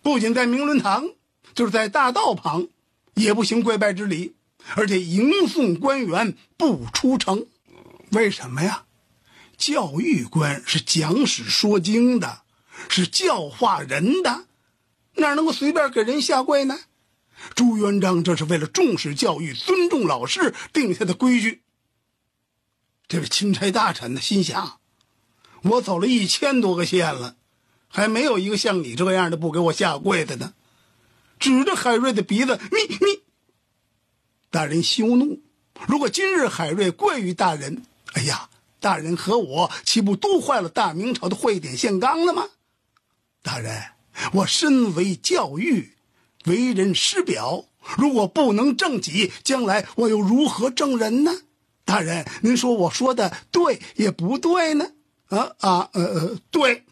不仅在明伦堂，就是在大道旁也不行跪拜之礼，而且迎送官员不出城。为什么呀？教育官是讲史说经的，是教化人的，哪能够随便给人下跪呢？朱元璋这是为了重视教育、尊重老师定下的规矩。这位钦差大臣呢，心想，我走了1000多个县了，还没有一个像你这样的不给我下跪的呢。指着海瑞的鼻子，你大人休怒，如果今日海瑞跪于大人，哎呀，大人和我岂不都坏了大明朝的会典宪纲了吗？大人，我身为教育，为人师表，如果不能正己，将来我又如何正人呢？大人，您说我说的对也不对呢？对，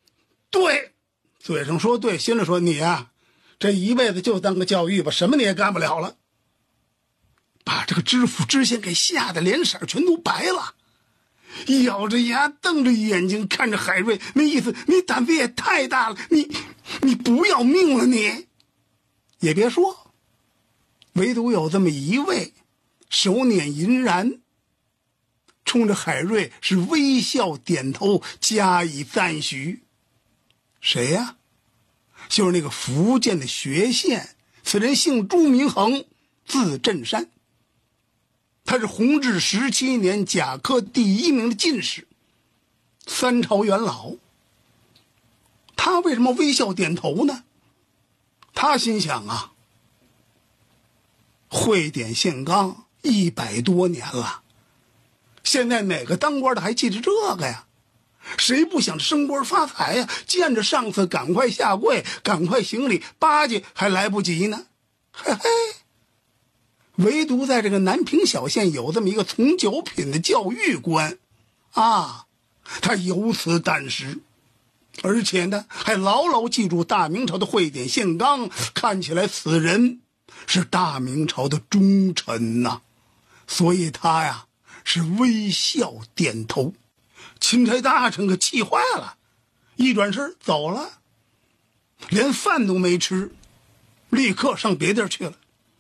嘴上说对，心里说你啊，这一辈子就当个教育吧，什么你也干不了了。把这个知府知县给吓得脸色全都白了，咬着牙瞪着眼睛看着海瑞，那意思你胆子也太大了，你不要命了你。也别说，唯独有这么一位手捻银髯，冲着海瑞是微笑点头加以赞许。谁呀？就是那个福建的学县，此人姓朱名衡，字振山。他是弘治17年甲科第1名的进士，3朝元老。他为什么微笑点头呢？他心想啊，会典宪纲100多年了，现在哪个当官的还记着这个呀？谁不想升官发财呀？见着上司赶快下跪，赶快行礼，巴结还来不及呢。嘿嘿，唯独在这个南平小县有这么一个从9品的教育官啊，他有此胆识，而且呢还牢牢记住大明朝的会典宪纲，看起来此人是大明朝的忠臣呐，所以他呀是微笑点头。钦差大臣可气坏了，一转身走了，连饭都没吃，立刻上别地儿去了。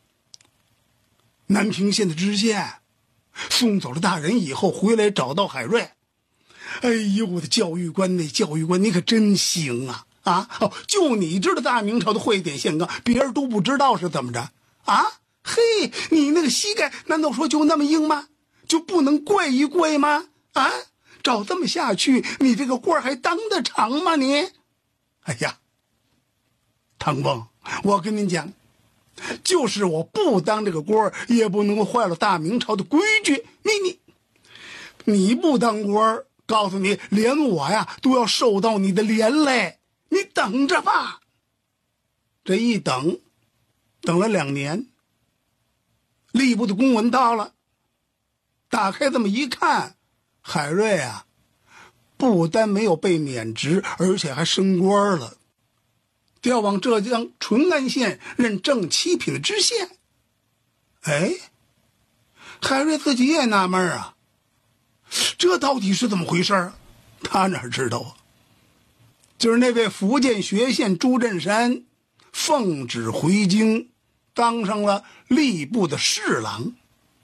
南平县的知县送走了大人以后，回来找到海瑞，哎呦，我的教育官，那教育官你可真行啊！就你知道大明朝的会典宪纲，别人都不知道是怎么着啊？嘿，你那个膝盖难道说就那么硬吗？就不能跪一跪吗？啊，照这么下去，你这个官还当得长吗你？哎呀，唐翁，我跟您讲，就是我不当这个官，也不能够坏了大明朝的规矩。你不当官，告诉你，连我呀都要受到你的连累，你等着吧。这一等了2年，吏部的公文到了，打开这么一看，海瑞啊，不单没有被免职，而且还升官了，调往浙江淳安县任正7品的知县。哎，海瑞自己也纳闷啊，这到底是怎么回事啊？他哪知道啊？就是那位福建学县朱振山奉旨回京，当上了吏部的侍郎。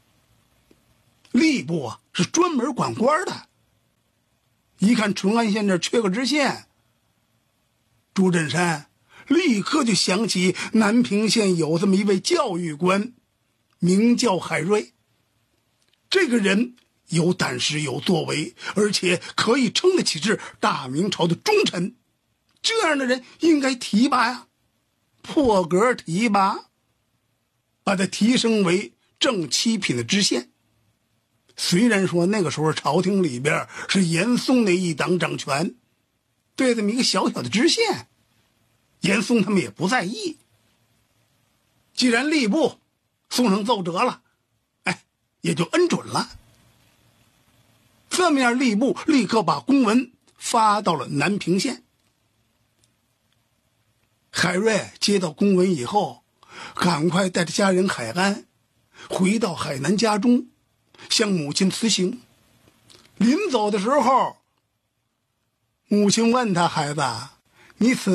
吏部啊是专门管官的，一看淳安县这缺个知县，朱振山立刻就想起南平县有这么一位教育官，名叫海瑞。这个人有胆识有作为，而且可以称得起是大明朝的忠臣，这样的人应该提拔呀，破格提拔，把他提升为正7品的知县。虽然说那个时候朝廷里边是严嵩那一党掌权，对这么一个小小的知县，严嵩他们也不在意。既然吏部送上奏折了，哎，也就恩准了。这么样，吏部立刻把公文发到了南平县。海瑞接到公文以后，赶快带着家人海安回到海南家中，向母亲辞行。临走的时候，母亲问他：孩子，你此